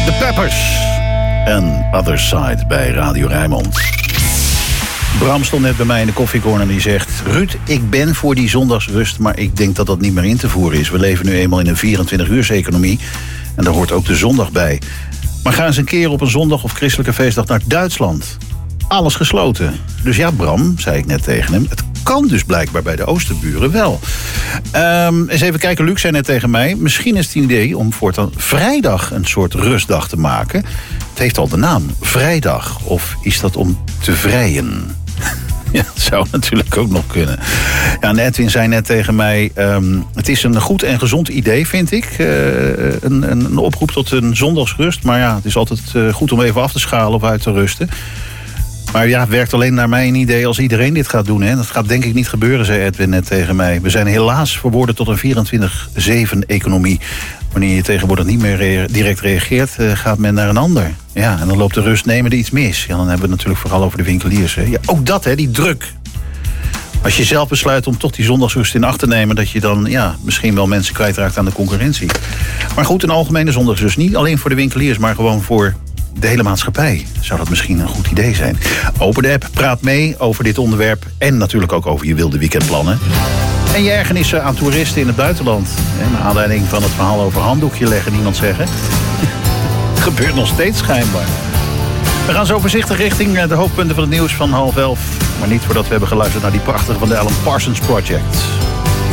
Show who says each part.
Speaker 1: The Peppers en Other Side bij Radio Rijnmond. Bram stond net bij mij in de koffiecorner en die zegt... Ruud, ik ben voor die zondagsrust, maar ik denk dat dat niet meer in te voeren is. We leven nu eenmaal in een 24-uurseconomie en daar hoort ook de zondag bij. Maar ga eens een keer op een zondag of christelijke feestdag naar Duitsland. Alles gesloten. Dus ja, Bram, zei ik net tegen hem... het kan dus blijkbaar bij de Oosterburen wel. Eens even kijken, Luc zei net tegen mij... misschien is het een idee om voortaan vrijdag een soort rustdag te maken. Het heeft al de naam, vrijdag. Of is dat om te vrijen? Ja, dat zou natuurlijk ook nog kunnen. Ja, en Edwin zei net tegen mij... het is een goed en gezond idee, vind ik. Een oproep tot een zondagsrust. Maar ja, het is altijd goed om even af te schalen of uit te rusten. Maar ja, het werkt alleen naar mijn idee als iedereen dit gaat doen. Hè. Dat gaat denk ik niet gebeuren, zei Edwin net tegen mij. We zijn helaas verworden tot een 24/7-economie. Wanneer je tegenwoordig niet meer direct reageert, gaat men naar een ander. Ja, en dan loopt de rustnemende iets mis. Ja, dan hebben we het natuurlijk vooral over de winkeliers. Hè. Ja, ook dat, hè, die druk. Als je zelf besluit om toch die zondagsrust in acht te nemen... dat je dan misschien wel mensen kwijtraakt aan de concurrentie. Maar goed, een algemene zondagsrust. Niet alleen voor de winkeliers, maar gewoon voor... de hele maatschappij. Zou dat misschien een goed idee zijn? Open de app, praat mee over dit onderwerp... en natuurlijk ook over je wilde weekendplannen. En je ergernissen aan toeristen in het buitenland. Naar aanleiding van het verhaal over handdoekje leggen, niemand zeggen. Gebeurt nog steeds schijnbaar. We gaan zo voorzichtig richting de hoofdpunten van het nieuws van 10:30. Maar niet voordat we hebben geluisterd naar die prachtige van de Alan Parsons Project.